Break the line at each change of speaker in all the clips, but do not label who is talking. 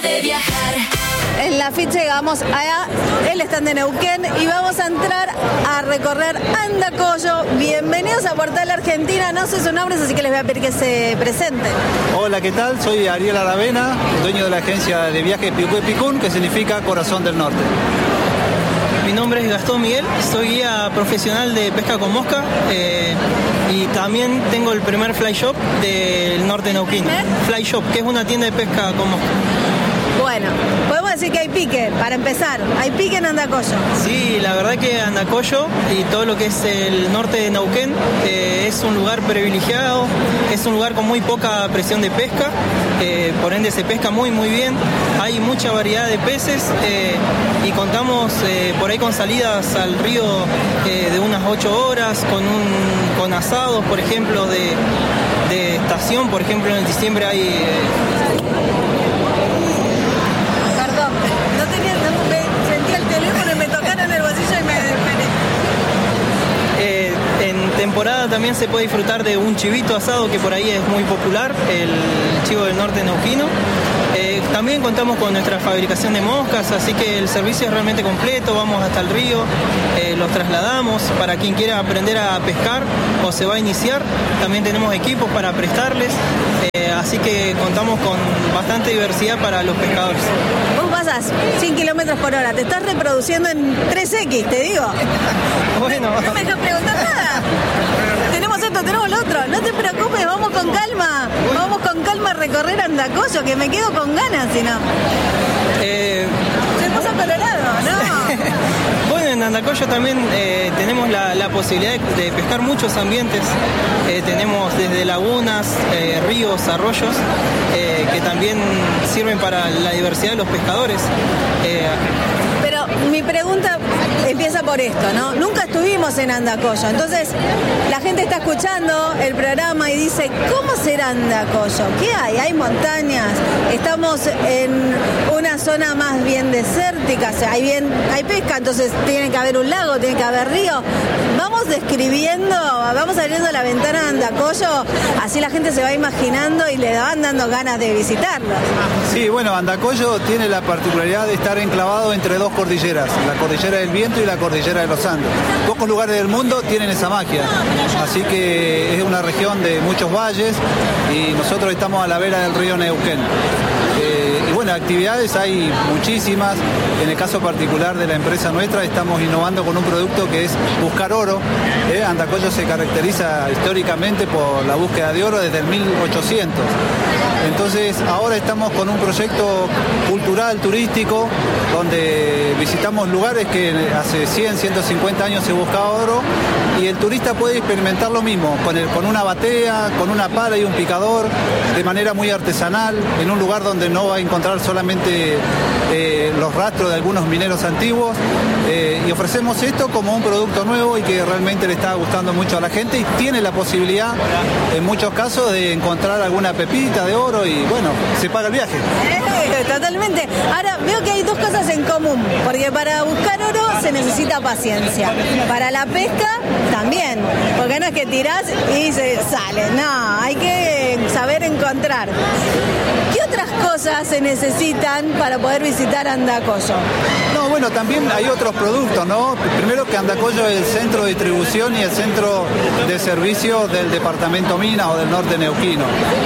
de viajar.
En la ficha llegamos a el stand de Neuquén y vamos a entrar a recorrer Andacollo. Bienvenidos a Portal Argentina, no sé sus nombres, así que les voy a pedir que se presenten.
Hola, ¿qué tal? Soy Ariel Aravena, dueño de la agencia de viajes Picué Picún, que significa Corazón del Norte.
Mi nombre es Gastón Miguel, soy guía profesional de pesca con mosca y también tengo el primer fly shop del norte de Neuquén. Fly shop, que es una tienda de pesca con mosca.
Bueno, podemos decir que hay pique, para empezar, hay pique en Andacollo.
Sí, la verdad que Andacollo y todo lo que es el norte de Neuquén es un lugar privilegiado, es un lugar con muy poca presión de pesca, por ende se pesca muy bien, hay mucha variedad de peces y contamos por ahí con salidas al río de unas 8 horas, con asados, por ejemplo, de estación, por ejemplo en diciembre hay...
Sentí el teléfono y me tocaron el bolsillo y me desesperé.
En temporada también se puede disfrutar de un chivito asado, que por ahí es muy popular, el chivo del norte neuquino. También contamos con nuestra fabricación de moscas, así que el servicio es realmente completo, vamos hasta el río, los trasladamos para quien quiera aprender a pescar o se va a iniciar, también tenemos equipos para prestarles, así que contamos con bastante diversidad para los pescadores.
Vos pasás 100 kilómetros por hora, te estás reproduciendo en 3X, te digo.
Bueno.
No me dejas preguntar nada. Tenemos esto, tenemos lo otro. No te preocupes, vamos con calma. Vamos con calma a recorrer Andacollo, que me quedo con ganas, si no. Se puso colorado, ¿no?
Bueno, en Andacollo también tenemos la posibilidad de pescar muchos ambientes. Tenemos desde lagunas, ríos, arroyos, que también sirven para la diversidad de los pescadores.
Pero mi pregunta empieza por esto, ¿no? Nunca estuvimos en Andacollo, entonces la gente está escuchando el programa y dice, ¿cómo será Andacollo? ¿Qué hay? ¿Hay montañas? Estamos en una zona más bien desértica, o sea, hay pesca, entonces tiene que haber un lago, tiene que haber río. Vamos describiendo, vamos abriendo la ventana de Andacollo, así la gente se va imaginando y le van dando ganas de visitarlo.
Sí, bueno, Andacollo tiene la particularidad de estar enclavado entre dos cordilleras, la cordillera del Viento y la cordillera de los Andes. Pocos lugares del mundo tienen esa magia, así que es una región de muchos valles y nosotros estamos a la vera del río Neuquén. Y bueno, actividades hay muchísimas. En el caso particular de la empresa nuestra estamos innovando con un producto que es buscar oro. Andacollo se caracteriza históricamente por la búsqueda de oro desde el 1800. Entonces ahora estamos con un proyecto cultural, turístico, donde visitamos lugares que hace 100, 150 años se buscaba oro y el turista puede experimentar lo mismo, con una batea, con una pala y un picador, de manera muy artesanal, en un lugar donde no va a encontrar solamente los rastros de algunos mineros antiguos, y ofrecemos esto como un producto nuevo y que realmente le está gustando mucho a la gente y tiene la posibilidad, en muchos casos, de encontrar alguna pepita de oro y bueno, se paga el viaje.
Totalmente. Ahora, veo que hay dos cosas en común, porque para buscar oro se necesita paciencia. Para la pesca, también, porque no es que tirás y se sale, no, hay que saber encontrar. ¿Qué otras cosas se necesitan para poder visitar Andacollo?
No, bueno, también hay otros productos, ¿no? Primero que Andacollo es el centro de distribución y el centro de servicio del departamento Minas o del norte neuquino.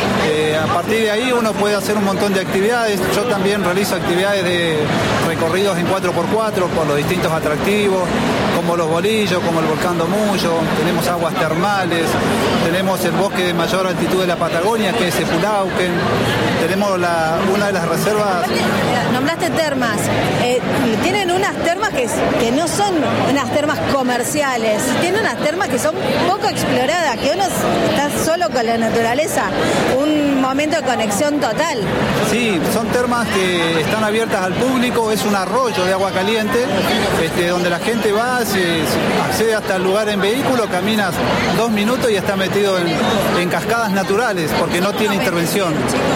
A partir de ahí uno puede hacer un montón de actividades. Yo también realizo actividades de recorridos en 4x4 por los distintos atractivos, como los bolillos, como el volcán Domullo, tenemos aguas termales, tenemos el bosque de mayor altitud de la Patagonia, que es Epulauquen, tenemos una de las reservas...
Nombraste termas, tienen unas termas que no son unas termas comerciales, tienen unas termas que son poco exploradas, que uno está solo con la naturaleza, un momento de conexión total.
Sí, son termas que están abiertas al público, es un arroyo de agua caliente, donde la gente va, se accede hasta el lugar en vehículo, caminas 2 minutos y está metido en cascadas naturales, porque no tiene intervención.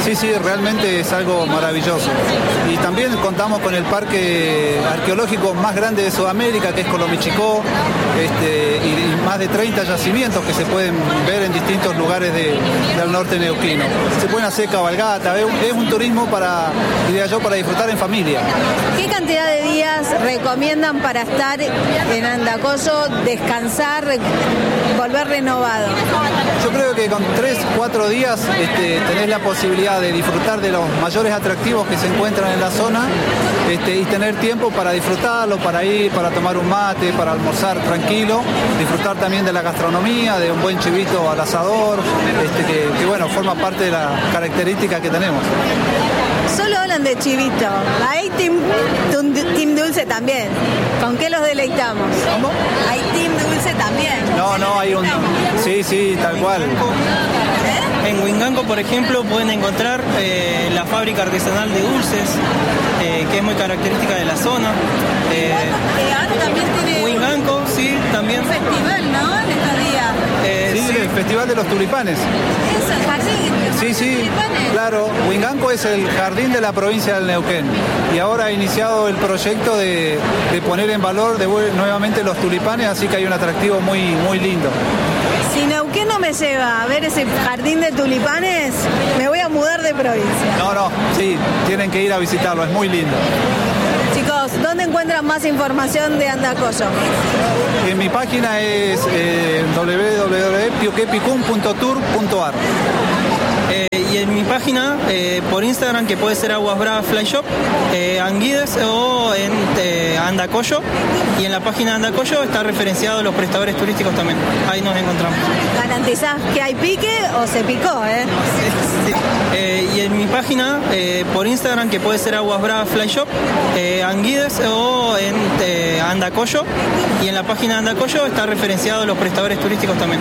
Sí, realmente es algo maravilloso. Y también contamos con el parque arqueológico más grande de Sudamérica, que es Colomichicó, y más de 30 yacimientos que se pueden ver en distintos lugares del norte neuquino. Se pueden hacer cabalgata, es un turismo diría yo, para disfrutar en familia.
¿Qué cantidad de días recomiendan para estar en Andacollo, descansar, volver renovado?
Yo creo que con 3-4 días tenés la posibilidad de disfrutar de los mayores atractivos que se encuentran en la zona y tener tiempo para disfrutarlo, para ir, para tomar un mate, para almorzar tranquilo, disfrutar también de la gastronomía, de un buen chivito al asador, que bueno, forma parte de la característica que tenemos.
Solo hablan de chivito. Hay team dulce también. ¿Con qué los deleitamos?
¿Cómo?
Hay team dulce también.
No, hay un... Sí, tal cual.
En Huinganco, por ejemplo, pueden encontrar la fábrica artesanal de dulces, que es muy característica de la zona.
Ahora también tiene
Huinganco, sí, también.
un festival, ¿no? En estos días.
Sí, el Festival de los Tulipanes.
Es el jardín.
Sí, claro. Huinganco es el jardín de la provincia del Neuquén y ahora ha iniciado el proyecto de poner en valor nuevamente los tulipanes, así que hay un atractivo muy, muy lindo.
Si Neuquén no me lleva a ver ese jardín de tulipanes, me voy a mudar de provincia.
No, sí, tienen que ir a visitarlo, es muy lindo.
Chicos, ¿dónde encuentran más información de Andacollo?
En mi página es www.pioquepicum.tour.ar.
Y en mi página, por Instagram, que puede ser Aguas Bravas Fly Shop, Anguides o en Andacollo. Y en la página de Andacollo está referenciado los prestadores turísticos también. Ahí nos encontramos.
¿Garantizás que hay pique o se picó,
Sí. Y en mi página, por Instagram, que puede ser Aguas Bravas Fly Shop, Anguides o en Andacollo. Y en la página de Andacollo está referenciado los prestadores turísticos también.